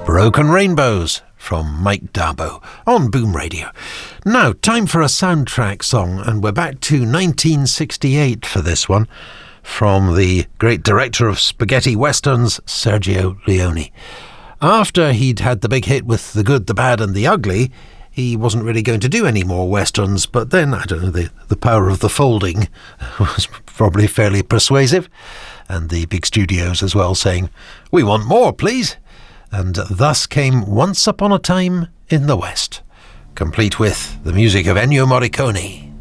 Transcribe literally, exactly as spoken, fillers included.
Broken Rainbows from Mike Darbo on Boom Radio. Now, time for a soundtrack song, and we're back to nineteen sixty-eight for this one, from the great director of spaghetti westerns, Sergio Leone. After he'd had the big hit with The Good, the Bad and the Ugly, he wasn't really going to do any more westerns, but then, I don't know, the, the power of the folding was probably fairly persuasive, and the big studios as well saying, "We want more, please." And thus came Once Upon a Time in the West, complete with the music of Ennio Morricone.